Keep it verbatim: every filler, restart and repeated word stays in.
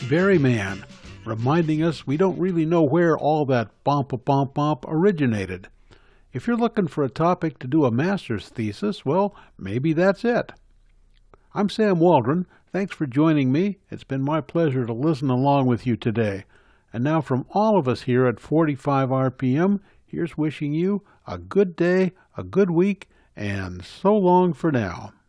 very man, reminding us we don't really know where all that bomp-a-bomp-bomp originated. If you're looking for a topic to do a master's thesis, well, maybe that's it. I'm Sam Waldron. Thanks for joining me. It's been my pleasure to listen along with you today. And now from all of us here at forty-five R P M, here's wishing you a good day, a good week, and so long for now.